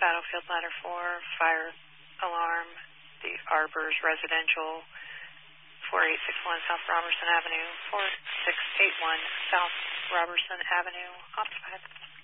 Battlefield Ladder 4, fire alarm, the Arbors Residential, 4861 South Robertson Avenue, 4681 South Robertson Avenue, occupied.